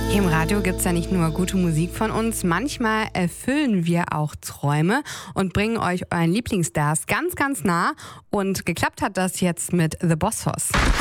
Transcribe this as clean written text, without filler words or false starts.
Hier im Radio gibt es ja nicht nur gute Musik von uns, manchmal erfüllen wir auch Träume und bringen euch euren Lieblingsstars ganz, ganz nah. Und geklappt hat das jetzt mit The Bosphorus.